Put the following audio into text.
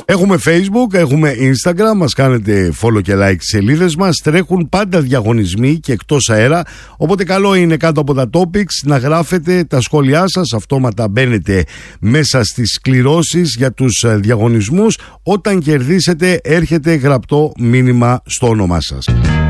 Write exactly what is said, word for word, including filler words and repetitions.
Έχουμε Facebook, έχουμε Instagram, μας κάνετε follow και like τις σελίδες μας. Τρέχουν πάντα διαγωνισμοί και εκτός αέρα, οπότε καλό είναι κάτω από τα topics να γράφετε τα σχόλιά σας. Αυτόματα μπαίνετε μέσα στις κληρώσεις για τους διαγωνισμούς. Όταν κερδίσετε έρχεται γραπτό μήνυμα στο όνομά σας.